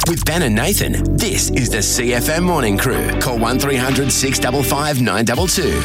With Ben and Nathan, this is the CFM Morning Crew. Call 1300 655 922.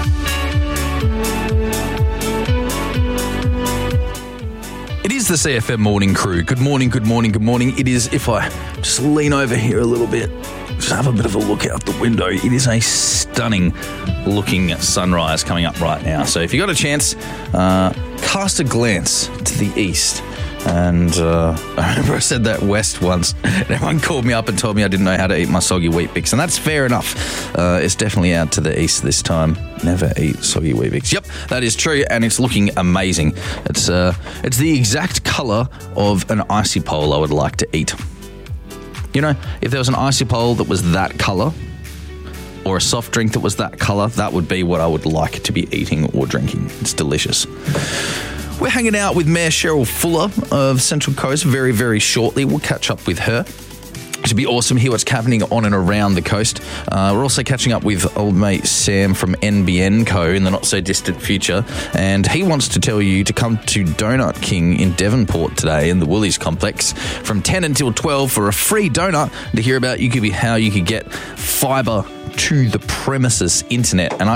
It is the CFM Morning Crew. Good morning, good morning, good morning. It is, if I just lean over here a little bit, just have a bit of a look out the window. It is a stunning looking sunrise coming up right now. So if you got a chance, cast a glance to the east. And I remember I said that west once, and everyone called me up and told me I didn't know how to eat my soggy Weet-Bix, and that's fair enough. It's definitely out to the east this time. Never eat soggy Weet-Bix. Yep, that is true, and it's looking amazing. It's the exact colour of an icy pole I would like to eat. You know, if there was an icy pole that was that colour, or a soft drink that was that colour, that would be what I would like to be eating or drinking. It's delicious. We're hanging out with Mayor Cheryl Fuller of Central Coast very, very shortly. We'll catch up with her. It should be awesome to hear what's happening on and around the coast. We're also catching up with old mate Sam from NBN Co. in the not-so-distant future, and he wants to tell you to come to Donut King in Devonport today in the Woolies complex from 10 until 12 for a free donut to hear about how you could get fibre to the premises internet. And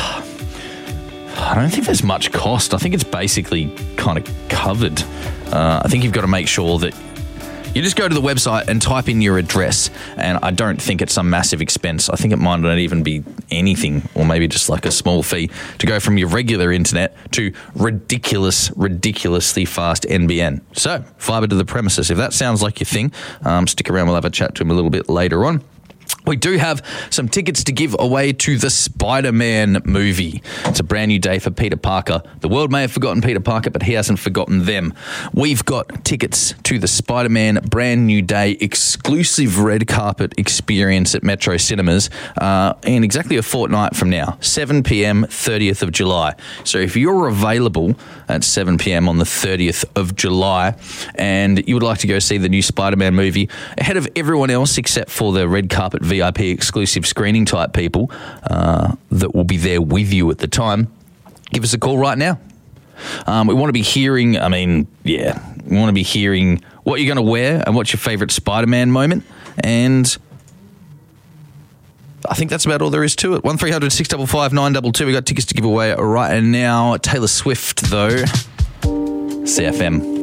I don't think there's much cost. I think it's basically kind of covered. I think you've got to make sure that you just go to the website and type in your address, and I don't think it's some massive expense. I think it might not even be anything, or maybe just like a small fee to go from your regular internet to ridiculously fast NBN. So, fibre to the premises. If that sounds like your thing, stick around. We'll have a chat to him a little bit later on. We do have some tickets to give away to the Spider-Man movie. It's a brand new day for Peter Parker. The world may have forgotten Peter Parker, but he hasn't forgotten them. We've got tickets to the Spider-Man brand new day exclusive red carpet experience at Metro Cinemas in exactly a fortnight from now, 7 p.m, 30th of July. So if you're available at 7 p.m. on the 30th of July and you would like to go see the new Spider-Man movie ahead of everyone else except for the red carpet VIP exclusive screening type people that will be there with you at the time, give us a call right now. We want to be hearing, we want to be hearing what you're going to wear and what's your favourite Spider-Man moment. And I think that's about all there is to it. 1300 655 922. We got tickets to give away right now. Taylor Swift, though. CFM.